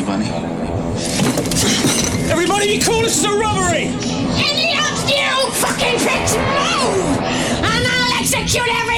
Bunny. Everybody be cool, this is a robbery! Any of you fucking pricks move! And I'll execute every